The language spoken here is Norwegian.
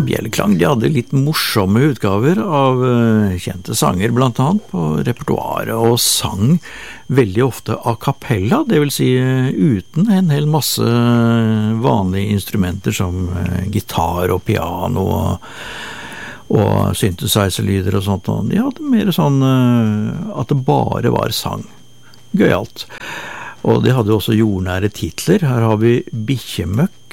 Bjelleklang, de hadde litt morsomme utgaver av kjente sanger blant annet på repertoaret, og sang veldig ofte a cappella, det vil si uten en hel masse vanlige instrumenter som gitar og piano og synthesizer-lyder og sånt. De hadde mer sånn at det bare var sang. Gøyalt. Og de hadde også jordnære titler. Her har vi Bikkjemøkk,